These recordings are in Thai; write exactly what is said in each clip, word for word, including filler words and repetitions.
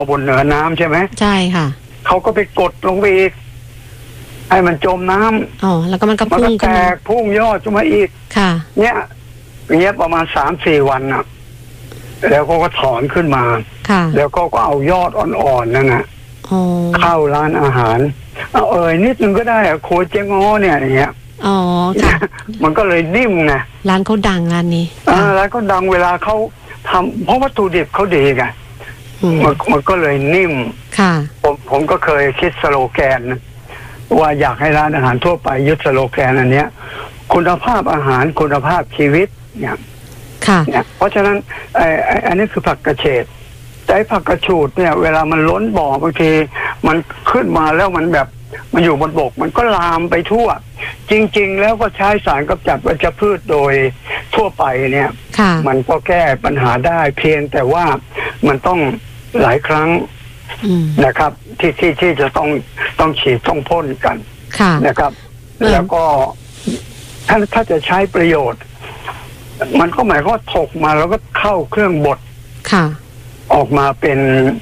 บนเหนือน้ำใช่ไหมใช่ค่ะเขาก็ไปกดลงไปอีกให้มันจมน้ำอ๋อแล้วก็มันก็มันพุ่งก็แตขึ้นมากพุ่งยอดขึ้นมาอีกค่ะเนี้ยเนี้ยประมาณสามสี่วันน่ะแล้วก็ก็ถอนขึ้นมาค่ะแล้วก็ก็เอายอดอ่อนๆนั่นน่ะอ๋อเข้าร้านอาหารเอาเอ่ยนิดนึงก็ได้อะโคเจ๊ง้อเนี่ยอย่างเงี้ยอ๋อค่ะมันก็เลยนิ่มไงร้านเขาดังร้านนี้อ่าร้านเขาดังเวลาเขาทำเพราะวัตถุดิบเขาดีไงมันมันก็เลยนิ่มค่ะผมผมก็เคยคิดสโลแกนว่าอยากให้ร้านอาหารทั่วไปยึดสโลแกนอันเนี้ยคุณภาพอาหารคุณภาพชีวิตเนี่ยค่ะเนี่ยเพราะฉะนั้นไอ้ไอ้อันนี้คือผักกระเฉดแต่ผักกระฉูดเนี่ยเวลามันล้นบ่อบางทีมันขึ้นมาแล้วมันแบบมันอยู่บนบกมันก็ลามไปทั่วจริงๆแล้วก็ใช้สารกำจัดวัชพืชโดยทั่วไปเนี่ยมันก็แก้ปัญหาได้เพียงแต่ว่ามันต้องหลายครั้งนะครับที่ที่ที่จะต้องต้องฉีดต้องพ่นกันนะครับแล้วก็ถ้าถ้าจะใช้ประโยชน์มันก็หมายความว่าถกมาแล้วก็เข้าเครื่องบดออกมาเป็น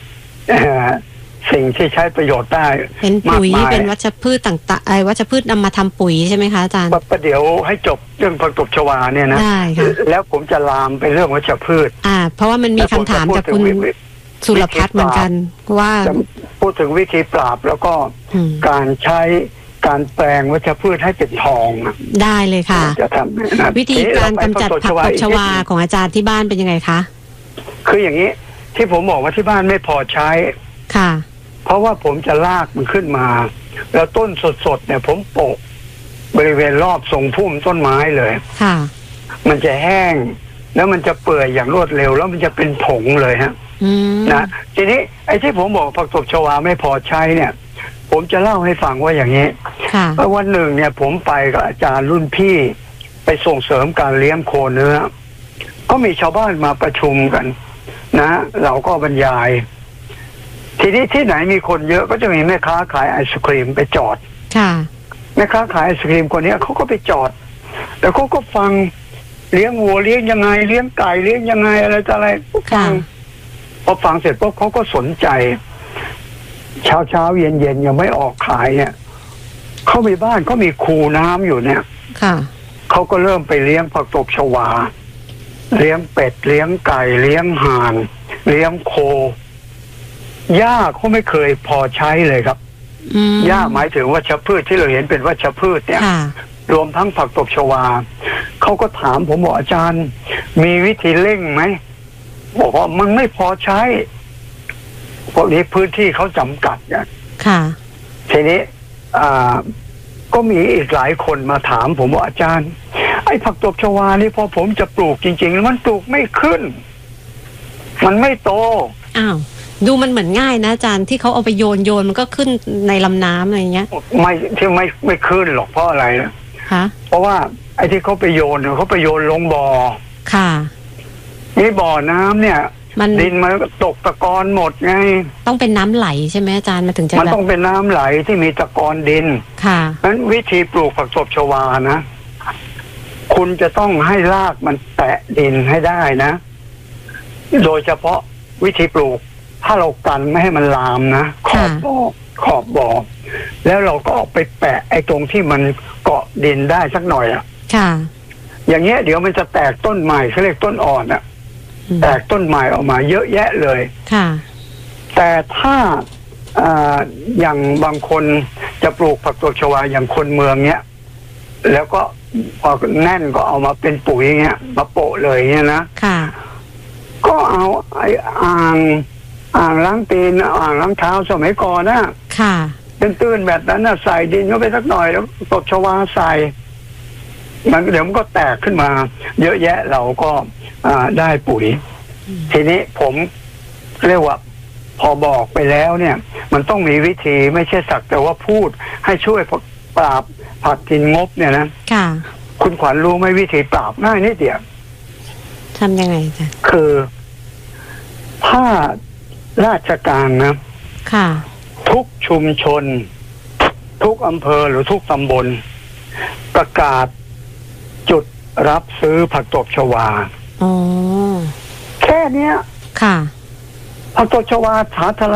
สิ่งที่ใช้ประโยชน์ได้เป็นปุ๋ยเป็นวัชพืชต่างๆไอ้วัชพืชนำมาทำปุ๋ยใช่ไหมคะอาจารย์ประเดี๋ยวให้จบเรื่องผักตบชวาเนี่ยนะแล้วผมจะลามไปเรื่องวัชพืชอ่าเพราะว่ามันมีคำถามจากคุณสุรพัฒน์เหมือนกันว่าพูดถึงวิธีปราบแล้วก็การใช้การแปลงวัชพืชให้เป็นทองได้เลยค่ะจะทำวิธีการกำจัดผักตบชวาของอาจารย์ที่บ้านเป็นยังไงคะคืออย่างนี้ที่ผมบอกว่าที่บ้านไม่พอใช้ค่ะเพราะว่าผมจะลากมันขึ้นมาแล้วต้นสดๆเนี่ยผมโปะบริเวณรอบทรงพุ่มต้นไม้เลยค่ะมันจะแห้งแล้วมันจะเปื่อยอย่างรวดเร็วแล้วมันจะเป็นผงเลยฮะนะทีนี้ไอ้ที่ผมบอกผักตบชวาไม่พอใช้เนี่ยผมจะเล่าให้ฟังว่าอย่างนี้ว่าวันหนึ่งเนี่ยผมไปกับอาจารย์รุ่นพี่ไปส่งเสริมการเลี้ยงโคเนื้อก็มีชาวบ้านมาประชุมกันนะเราก็บรรยายทีนี้ที่ไหนมีคนเยอะก็จะมีแม่ค้าขายไอศครีมไปจอดค่ะแม่ค้าขายไอศครีมคนนี้เขาก็ไปจอดแล้วเขาก็ฟังเลี้ยงวัวเลี้ยงยังไงเลี้ยงไก่เลี้ยงยังไงอะไรต่ออะไรฟังพอฟังเสร็จปุ๊บเขาก็สนใจเช้าเช้าเย็นเย็นยังไม่ออกขายเนี่ยเขามีบ้านเขามีคูน้ำอยู่เนี่ยค่ะเขาก็เริ่มไปเลี้ยงผักตบชวาเลี้ยงเป็ดเลี้ยงไก่เลี้ยงห่านเลี้ยงโคหญ้าเขาไม่เคยพอใช้เลยครับหญ้าหมายถึงวัชพืชที่เราเห็นเป็นวัชพืชเนี่ยรวมทั้งผักตบชวาเขาก็ถามผมบอกอาจารย์มีวิธีเร่งไหมบอกว่ามันไม่พอใช้เพราะนี้พื้นที่เขาจำกัดเนี่ยค่ะทีนี้อ่าก็มีอีกหลายคนมาถามผมว่าอาจารย์ไอ้ผักตบชวานี่พอผมจะปลูกจริงๆมันปลูกไม่ขึ้นมันไม่โตอ้าวดูมันเหมือนง่ายนะอาจารย์ที่เขาเอาไปโยนโยนมันก็ขึ้นในลำน้ำอะไรเงี้ยไม่ที่ไม่ไม่ขึ้นหรอกเพราะอะไรนะคะเพราะว่าไอ้ที่เขาไปโยนเขาไปโยนลงบ่อค่ะนี่บ่อน้ำเนี่ยดินมันตกตะกอนหมดไงต้องเป็นน้ำไหลใช่ไหมอาจารย์มาถึงจะมันต้องเป็นน้ำไหลที่มีตะกอนดินค่ะงั้นวิธีปลูกผักตบชวานะคุณจะต้องให้รากมันแตะดินให้ได้นะโดยเฉพาะวิธีปลูกถ้าเรากันไม่ให้มันลามนะขอบบ่อขอบบ่อแล้วเราก็ออกไปแปะไอ้ตรงที่มันเกาะดินได้สักหน่อยอ่ะค่ะอย่างเงี้ยเดี๋ยวมันจะแตกต้นใหม่เขาเรียกต้นอ่อนอ่ะแตกต้นใหม่ออกมาเยอะแยะเลยค่ะแต่ถ้าอ่าอย่างบางคนจะปลูกผักตบชวาอย่างคนเมืองเนี้ยแล้วก็พอแน่นก็เอามาเป็นปุ๋ยเงี้ยมาโปะเลยเงี้ยนะค่ะก็เอาไอ้อ่างอ่างล้างตีนอ่างล้างเท้าสมัยก่อนนะค่ะตื้นๆแบบนั้นนะใส่ดินเข้าไปสักหน่อยแล้วตบชวาใส่มันเดี๋ยวมันก็แตกขึ้นมาเยอะแยะเราก็อ่าได้ปุ๋ยทีนี้ผมเรียกว่าพอบอกไปแล้วเนี่ยมันต้องมีวิธีไม่ใช่สักแต่ว่าพูดให้ช่วยปราบผักกินงบเนี่ยนะค่ะคุณขวัญรู้ไหมวิธีปราบง่ายนิดเดียวทำยังไงจ๊ะคือถ้าราชการนะค่ะทุกชุมชนทุกอำเภอหรือทุกตำบลประกาศจุดรับซื้อผักตบชวาอ๋อแค่เนี้ยค่ะผักตบชวาสาธารณะ